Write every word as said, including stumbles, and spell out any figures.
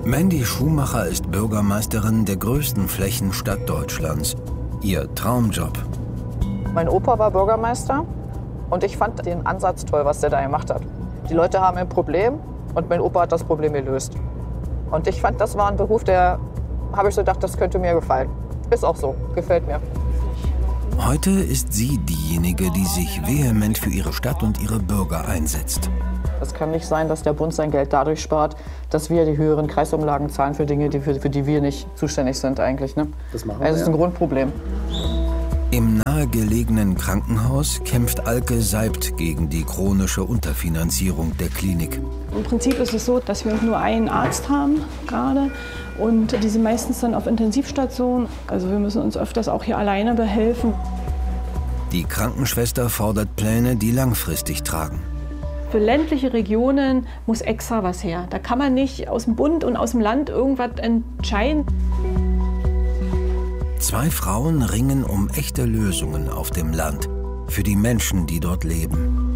Mandy Schumacher ist Bürgermeisterin der größten Flächenstadt Deutschlands. Ihr Traumjob. Mein Opa war Bürgermeister und ich fand den Ansatz toll, was der da gemacht hat. Die Leute haben ein Problem und mein Opa hat das Problem gelöst. Und ich fand, das war ein Beruf, der, habe ich so gedacht, das könnte mir gefallen. Ist auch so, gefällt mir. Heute ist sie diejenige, die sich vehement für ihre Stadt und ihre Bürger einsetzt. Es kann nicht sein, dass der Bund sein Geld dadurch spart, dass wir die höheren Kreisumlagen zahlen für Dinge, die für, für die wir nicht zuständig sind eigentlich. Ne? Das machen wir, also das ist ein ja. Grundproblem. Im nahegelegenen Krankenhaus kämpft Alke Seibt gegen die chronische Unterfinanzierung der Klinik. Im Prinzip ist es so, dass wir nur einen Arzt haben gerade und die sind meistens dann auf Intensivstationen. Also wir müssen uns öfters auch hier alleine behelfen. Die Krankenschwester fordert Pläne, die langfristig tragen. Für ländliche Regionen muss extra was her. Da kann man nicht aus dem Bund und aus dem Land irgendwas entscheiden. Zwei Frauen ringen um echte Lösungen auf dem Land, für die Menschen, die dort leben.